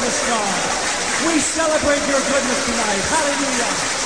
goodness, God. We celebrate your goodness tonight. Hallelujah.